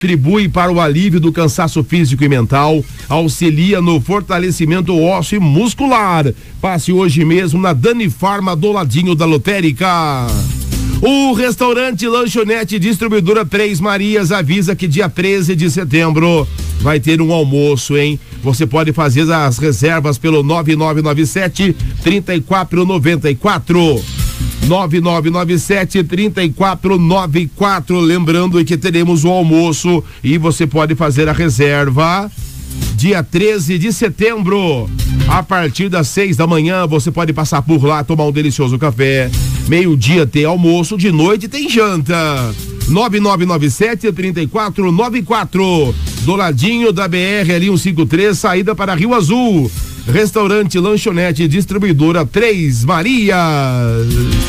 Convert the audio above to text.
contribui para o alívio do cansaço físico e mental, auxilia no fortalecimento ósseo e muscular. Passe hoje mesmo na Dani Farma do ladinho da lotérica. O restaurante Lanchonete Distribuidora Três Marias avisa que dia 13 de setembro vai ter um almoço, hein? Você pode fazer as reservas pelo 9997-3494. 9997-3494. Lembrando que teremos o almoço e você pode fazer a reserva dia 13 de setembro. A partir das 6 da manhã, você pode passar por lá, tomar um delicioso café. Meio-dia tem almoço, de noite tem janta. 9997-3494. Do ladinho da BR ali 153, saída para Rio Azul. Restaurante Lanchonete Distribuidora Três Marias.